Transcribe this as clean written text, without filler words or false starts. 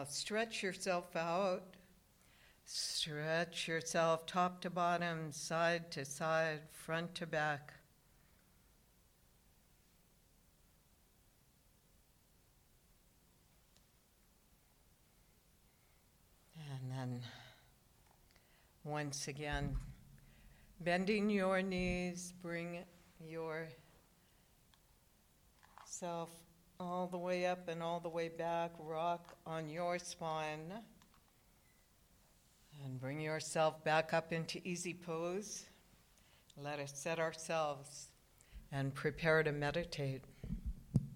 Now stretch yourself out. Stretch yourself top to bottom, side to side, front to back. And then once again, bending your knees, bring yourself all the way up and all the way back. Rock on your spine. And bring yourself back up into easy pose. Let us set ourselves and prepare to meditate.